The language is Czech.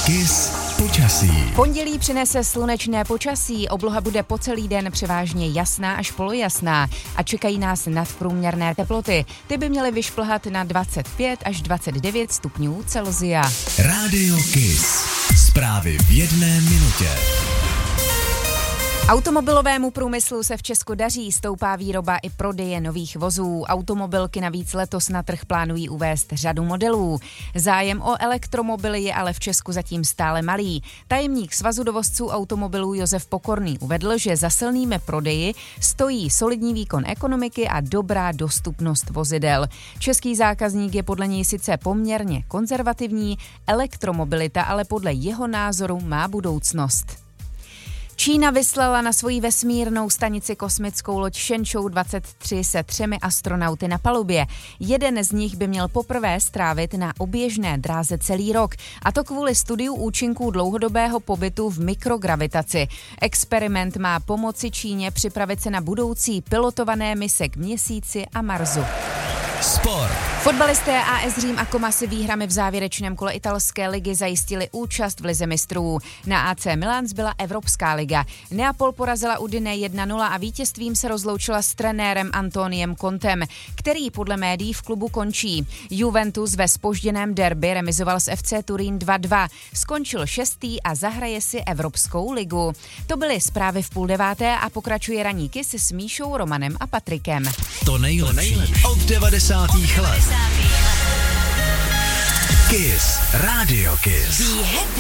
Kiss počasí. Pondělí přinese slunečné počasí, obloha bude po celý den převážně jasná až polojasná a čekají nás nadprůměrné teploty. Ty by měly vyšplhat na 25 až 29 stupňů Celsia. Rádio Kiss. Zprávy v jedné minutě. Automobilovému průmyslu se v Česku daří, stoupá výroba i prodeje nových vozů. Automobilky navíc letos na trh plánují uvést řadu modelů. Zájem o elektromobily je ale v Česku zatím stále malý. Tajemník Svazu dovozců automobilů Josef Pokorný uvedl, že za silnými prodeji stojí solidní výkon ekonomiky a dobrá dostupnost vozidel. Český zákazník je podle něj sice poměrně konzervativní, elektromobilita ale podle jeho názoru má budoucnost. Čína vyslala na svoji vesmírnou stanici kosmickou loď Shenzhou 23 se 3 astronauty na palubě. Jeden z nich by měl poprvé strávit na oběžné dráze celý rok, a to kvůli studiu účinků dlouhodobého pobytu v mikrogravitaci. Experiment má pomoci Číně připravit se na budoucí pilotované mise k Měsíci a Marsu. Sport. Fotbalisté AS Řím a Como si výhrami v závěrečném kole italské ligy zajistili účast v lize mistrů. Na AC Milan zbyla Evropská liga. Neapol porazila Udine 1-0 a vítězstvím se rozloučila s trenérem Antoniem Contem, který podle médií v klubu končí. Juventus ve zpožděném derby remizoval s FC Turín 2-2. Skončil 6. a zahraje si Evropskou ligu. To byly zprávy v 8:30 a pokračuje ranní Kiss s Míšou, Romanem a Patrikem. To nejlepší od 90. let. Kiss. Rádio Kiss. Be happy.